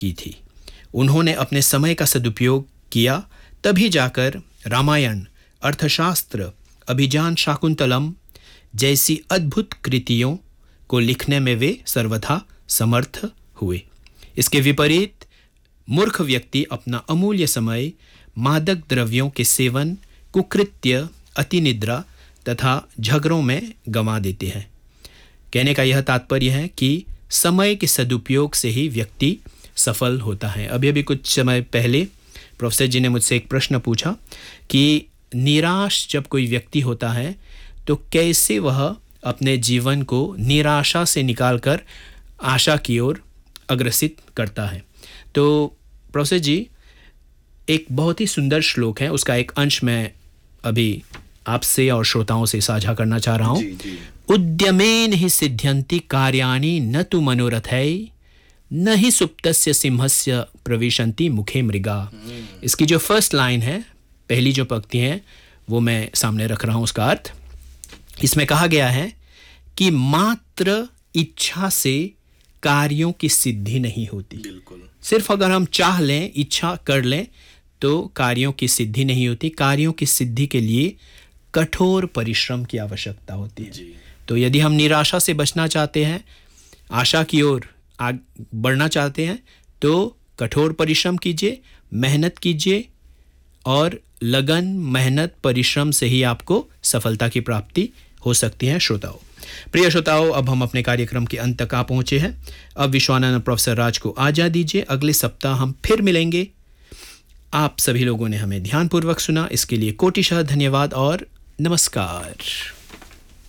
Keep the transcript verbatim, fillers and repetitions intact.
की थी। उन्होंने अपने समय का सदुपयोग किया, तभी जाकर रामायण, अर्थशास्त्र, अभिज्ञान शाकुंतलम जैसी अद्भुत कृतियों को लिखने में वे सर्वथा समर्थ हुए। इसके विपरीत मूर्ख व्यक्ति अपना अमूल्य समय मादक द्रव्यों के सेवन, कुकृत्य, अतिनिद्रा तथा झगड़ों में गंवा देते हैं। कहने का यह तात्पर्य है कि समय के सदुपयोग से ही व्यक्ति सफल होता है। अभी अभी कुछ समय पहले प्रोफेसर जी ने मुझसे एक प्रश्न पूछा कि निराश जब कोई व्यक्ति होता है तो कैसे वह अपने जीवन को निराशा से निकालकर आशा की ओर अग्रसित करता है। तो प्रोफेसर जी, एक बहुत ही सुंदर श्लोक है, उसका एक अंश मैं अभी आपसे और श्रोताओं से साझा करना चाह रहा हूँ। उद्यमेन ही सिद्ध्यन्ति कार्याणि न तु मनोरथै न ही सुप्तस्य सिंहस्य प्रविशन्ति मुखे मृगा। इसकी जो फर्स्ट लाइन है, पहली जो पंक्ति है, वो मैं सामने रख रहा हूँ। उसका अर्थ इसमें कहा गया है कि मात्र इच्छा से कार्यों की सिद्धि नहीं होती। बिल्कुल। सिर्फ अगर हम चाह लें, इच्छा कर लें तो कार्यों की सिद्धि नहीं होती। कार्यों की सिद्धि के लिए कठोर परिश्रम की आवश्यकता होती है। जी। तो यदि हम निराशा से बचना चाहते हैं, आशा की ओर आगे बढ़ना चाहते हैं, तो कठोर परिश्रम कीजिए, मेहनत कीजिए और लगन, मेहनत, परिश्रम से ही आपको सफलता की प्राप्ति हो सकती है। श्रोताओं, प्रिय श्रोताओं, अब हम अपने कार्यक्रम के अंत तक आ पहुंचे हैं। अब विश्वानंद प्रोफेसर राज को आज्ञा दीजिए। अगले सप्ताह हम फिर मिलेंगे। आप सभी लोगों ने हमें ध्यानपूर्वक सुना, इसके लिए कोटिशः धन्यवाद और नमस्कार।